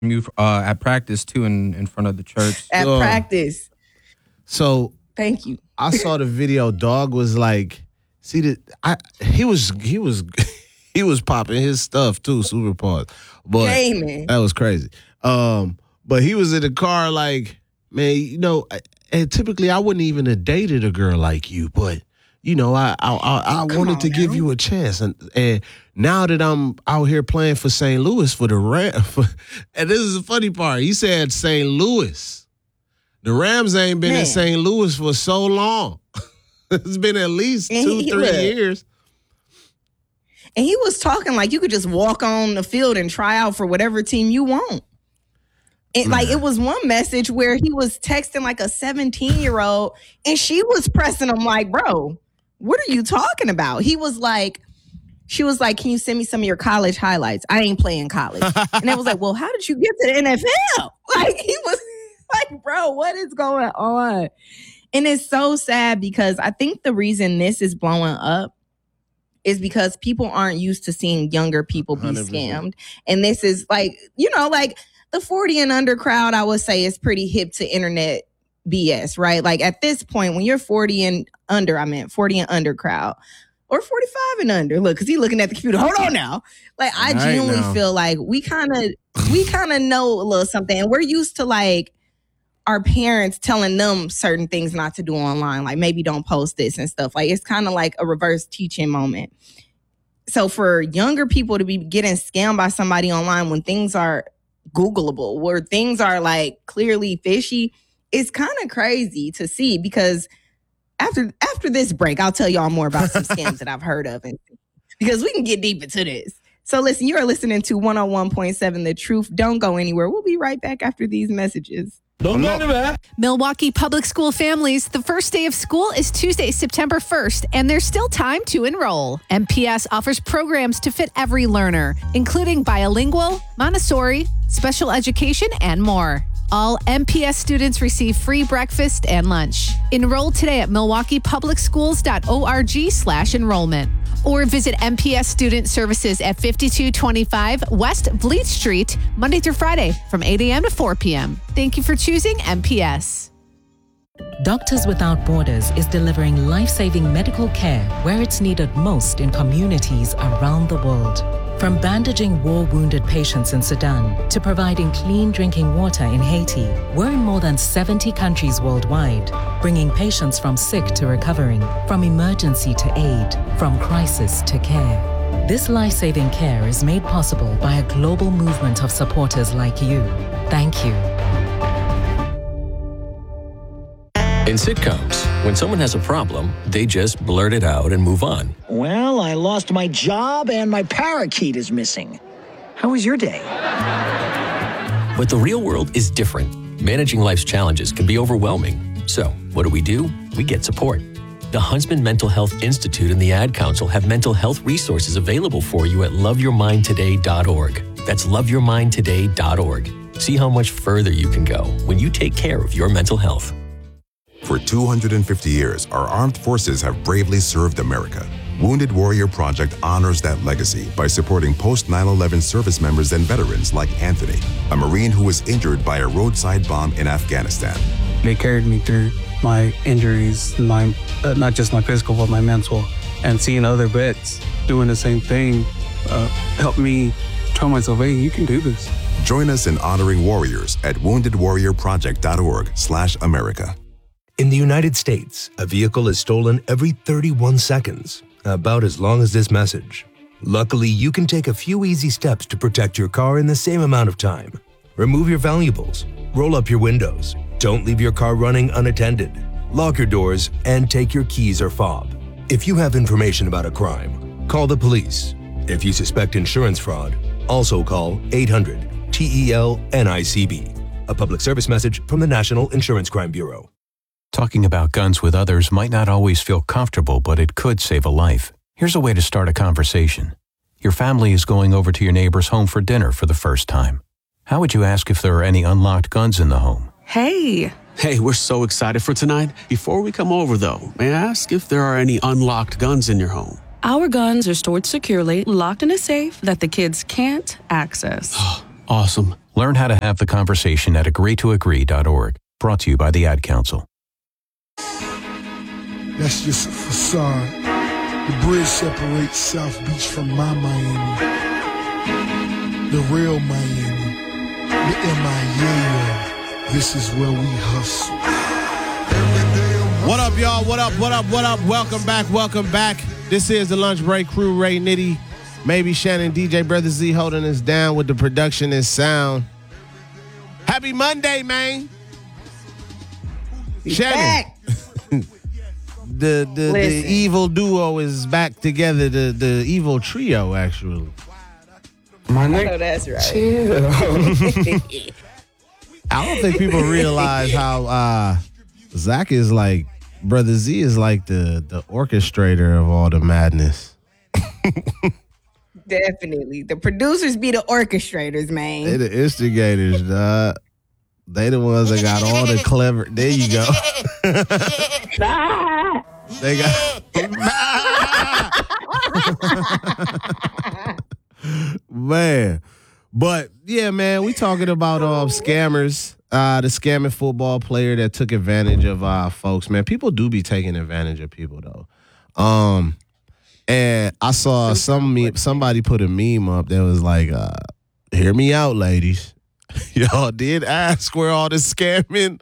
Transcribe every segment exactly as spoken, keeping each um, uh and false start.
You uh, at practice too, in, in front of the church. At Uh, practice. So Thank you. I saw the video. Dog was like, see that I he was he was he was popping his stuff too, super pause. But Gaming. that was crazy. Um, but he was in the car like, man, you know, and typically I wouldn't even have dated a girl like you, but you know, I I I, I wanted on to now. give you a chance, and and now that I'm out here playing for Saint Louis for the Rams, and this is the funny part, he said Saint Louis. The Rams ain't been Man. in Saint Louis for so long. It's been at least And two, he- three look. years. And he was talking like you could just walk on the field and try out for whatever team you want. And like it was one message where he was texting like a seventeen-year-old and she was pressing him like, bro, what are you talking about? He was like, she was like, can you send me some of your college highlights? I ain't playing college. And it was like, well, how did you get to the N F L? Like he was like, bro, what is going on? And it's so sad because I think the reason this is blowing up is because people aren't used to seeing younger people be one hundred percent. scammed. And this is like, you know, like the forty and under crowd, I would say, is pretty hip to internet B S, right? Like at this point, when you're forty and under, I meant forty and under crowd, or forty-five and under. Look, because he's looking at the computer. Hold on now. Like I All right genuinely now. feel like we kind of, we kind of know a little something. And we're used to like our parents telling them certain things not to do online, like maybe don't post this and stuff. Like it's kind of like a reverse teaching moment. So for younger people to be getting scammed by somebody online when things are Googleable, where things are like clearly fishy, it's kind of crazy to see because after after this break, I'll tell y'all more about some scams that I've heard of, and because we can get deep into this. So listen, you are listening to one oh one point seven The Truth. Don't go anywhere. We'll be right back after these messages. Don't go anywhere. Milwaukee Public School families, the first day of school is Tuesday, September first, and there's still time to enroll. M P S offers programs to fit every learner, including bilingual, Montessori, special education, and more. All M P S students receive free breakfast and lunch. Enroll today at milwaukee public schools dot org slash enrollment. Or visit M P S Student Services at fifty-two twenty-five West Bleeth Street, Monday through Friday from eight a.m. to four p.m. Thank you for choosing M P S. Doctors Without Borders is delivering life-saving medical care where it's needed most in communities around the world. From bandaging war-wounded patients in Sudan to providing clean drinking water in Haiti, we're in more than seventy countries worldwide, bringing patients from sick to recovering, from emergency to aid, from crisis to care. This life-saving care is made possible by a global movement of supporters like you. Thank you. In sitcoms, when someone has a problem, they just blurt it out and move on. Well, I lost my job and my parakeet is missing. How was your day? But the real world is different. Managing life's challenges can be overwhelming. So, what do we do? We get support. The Huntsman Mental Health Institute and the Ad Council have mental health resources available for you at love your mind today dot org. That's love your mind today dot org. See how much further you can go when you take care of your mental health. For two hundred fifty years, our armed forces have bravely served America. Wounded Warrior Project honors that legacy by supporting post nine eleven service members and veterans like Anthony, a Marine who was injured by a roadside bomb in Afghanistan. They carried me through my injuries, my uh, not just my physical, but my mental. And seeing other vets doing the same thing uh, helped me tell myself, hey, you can do this. Join us in honoring warriors at wounded warrior project dot org slash America. In the United States, a vehicle is stolen every thirty-one seconds, about as long as this message. Luckily, you can take a few easy steps to protect your car in the same amount of time. Remove your valuables, roll up your windows, don't leave your car running unattended, lock your doors, and take your keys or fob. If you have information about a crime, call the police. If you suspect insurance fraud, also call eight hundred T E L N I C B. A public service message from the National Insurance Crime Bureau. Talking about guns with others might not always feel comfortable, but it could save a life. Here's a way to start a conversation. Your family is going over to your neighbor's home for dinner for the first time. How would you ask if there are any unlocked guns in the home? Hey. Hey, we're so excited for tonight. Before we come over, though, may I ask if there are any unlocked guns in your home? Our guns are stored securely, locked in a safe that the kids can't access. Awesome. Learn how to have the conversation at agree to agree dot org. Brought to you by the Ad Council. That's just a facade. The bridge separates South Beach from my Miami. The real Miami. The M I A. This is where we hustle. What up, y'all? What up, what up, what up? Welcome back, welcome back. This is the Lunch Break Crew. Ray Nitty, maybe Shannon, D J Brother Z holding us down with the production and sound. Happy Monday, man. He's Shannon. back. the the, the evil duo is back together. The the evil trio, actually. My I name. know that's right. I don't think people realize how uh, Zach is like, Brother Z is like the the orchestrator of all the madness. Definitely. The producers be the orchestrators, man. They the instigators, dog. They the ones that got all the clever. There you go. They got man. But yeah, man, we talking about um scammers. Uh, the scamming football player that took advantage of uh folks. Man, people do be taking advantage of people though. Um, and I saw some meme, somebody put a meme up that was like, uh, "Hear me out, ladies. Y'all did ask where all the scamming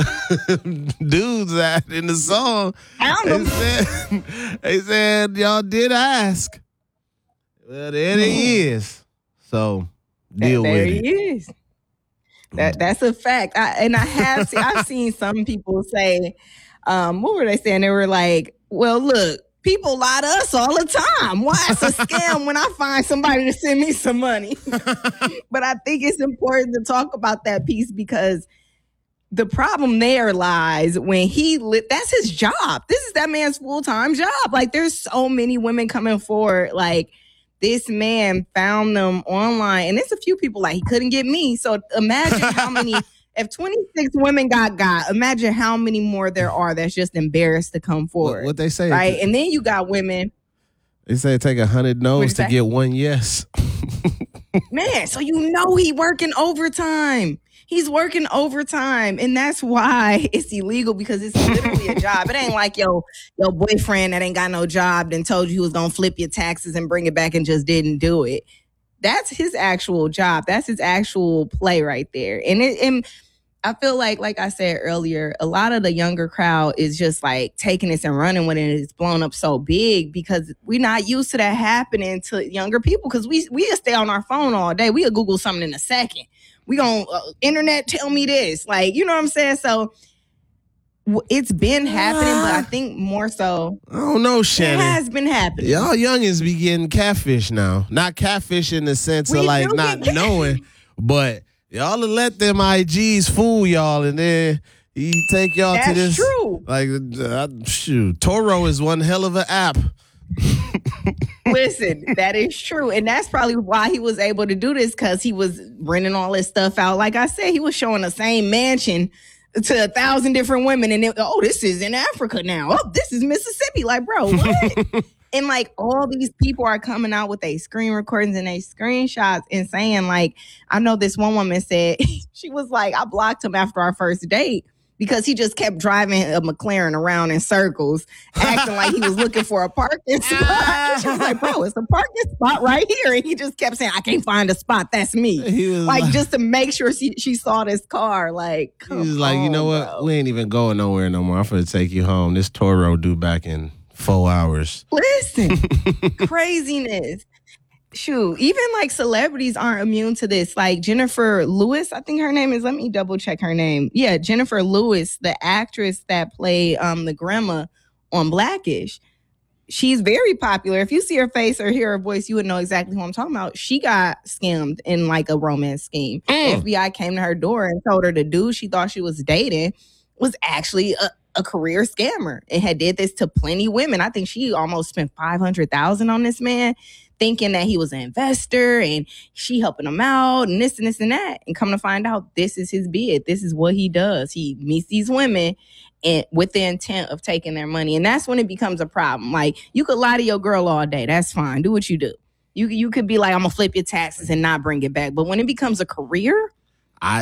dudes at in the song. They said, they said y'all did ask. Well, there he is. So deal there with he it. is. That that's a fact. I, and I have seen, I've seen some people say, um, what were they saying? They were like, "Well, look, people lie to us all the time. Why it's a scam when I find somebody to send me some money?" But I think it's important to talk about that piece because the problem there lies when he lit. That's his job. This is that man's full time job. Like, there's so many women coming forward. Like, this man found them online, and there's a few people like, he couldn't get me. So imagine how many. If twenty-six women got got, imagine how many more there are that's just embarrassed to come forward. What, what they say, right? And then you got women. They say take a hundred no's to say? get one yes. Man, so you know he working overtime. He's working overtime, and that's why it's illegal because it's literally a job. It ain't like your your boyfriend that ain't got no job and told you he was gonna flip your taxes and bring it back and just didn't do it. That's his actual job. That's his actual play right there. And it, and I feel like, like I said earlier, a lot of the younger crowd is just like taking this and running with it. And it's blown up so big because we're not used to that happening to younger people because we we just stay on our phone all day. We'll Google something in a second. We gonna uh, internet tell me this, like, you know what I'm saying? So w- it's been happening, but I think more so. I don't know, Shannon. It has been happening. Y'all youngins be getting catfish now. Not catfish in the sense We of like do not get knowing, but y'all will let them I Gs fool y'all, and then he take y'all That's to this. true. Like, uh, shoot, Toro is one hell of an app. Listen, that is true. And that's probably why he was able to do this because he was renting all this stuff out. Like I said, he was showing the same mansion to a thousand different women. And it, oh, this is in Africa now. Oh, this is Mississippi. Like, bro, what? And like all these people are coming out with their screen recordings and their screenshots and saying, like, I know this one woman said, she was like, I blocked him after our first date because he just kept driving a McLaren around in circles, acting like he was looking for a parking spot. She was like, bro, it's a parking spot right here. And he just kept saying, I can't find a spot. That's me. Like, like- just to make sure she, she saw this car. Like, He come was like, you know on, what? bro. We ain't even going nowhere no more. I'm finna take you home. This Toro due back in four hours. Listen, craziness. Shoot, even like celebrities aren't immune to this. Like Jennifer Lewis, I think her name is. Let me double check her name. Yeah, Jennifer Lewis, the actress that played um the grandma on Blackish. She's very popular. If you see her face or hear her voice, you would know exactly who I'm talking about. She got scammed in like a romance scheme. The F B I came to her door and told her the dude she thought she was dating was actually a, a career scammer and had did this to plenty women. I think she almost spent five hundred thousand dollars on this man, thinking that he was an investor and she helping him out and this and this and that. And come to find out, this is his bid. This is what he does. He meets these women and with the intent of taking their money. And that's when it becomes a problem. Like, you could lie to your girl all day. That's fine. Do what you do. You, you could be like, I'm going to flip your taxes and not bring it back. But when it becomes a career,